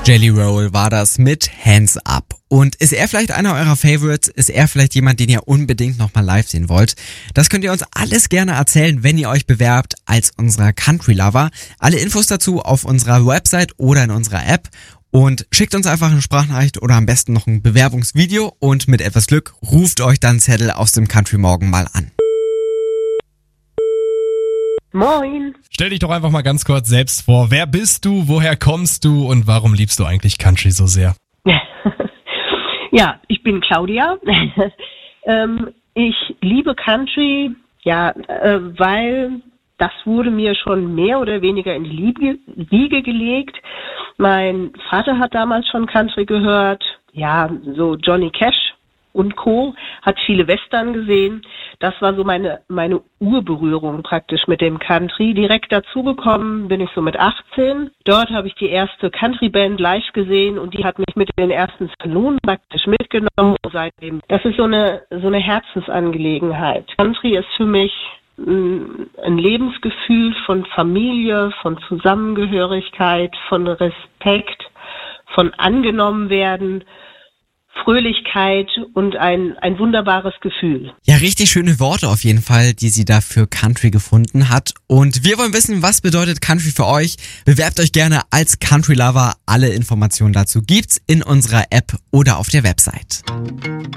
Jelly Roll war das mit Hands Up. Und ist er vielleicht einer eurer Favorites? Ist er vielleicht jemand, den ihr unbedingt nochmal live sehen wollt? Das könnt ihr uns alles gerne erzählen, wenn ihr euch bewerbt als unser Country Lover. Alle Infos dazu auf unserer Website oder in unserer App. Und schickt uns einfach eine Sprachnachricht oder am besten noch ein Bewerbungsvideo. Und mit etwas Glück ruft euch dann Zettel aus dem Country Morgen mal an. Moin. Stell dich doch einfach mal ganz kurz selbst vor. Wer bist du, woher kommst du und warum liebst du eigentlich Country so sehr? Ja, ich bin Claudia. Ich liebe Country, weil das wurde mir schon mehr oder weniger in die Wiege gelegt. Mein Vater hat damals schon Country gehört, so Johnny Cash und Co., hat viele Western gesehen. Das war so meine Urberührung praktisch mit dem Country. Direkt dazugekommen bin ich so mit 18. Dort habe ich die erste Country-Band live gesehen und die hat mich mit den ersten Kanonen praktisch mitgenommen. Seitdem. Das ist so eine Herzensangelegenheit. Country ist für mich ein Lebensgefühl von Familie, von Zusammengehörigkeit, von Respekt, von angenommen werden, Fröhlichkeit und ein wunderbares Gefühl. Ja, richtig schöne Worte auf jeden Fall, die sie da für Country gefunden hat. Und wir wollen wissen, was bedeutet Country für euch? Bewerbt euch gerne als Country Lover. Alle Informationen dazu gibt's in unserer App oder auf der Website.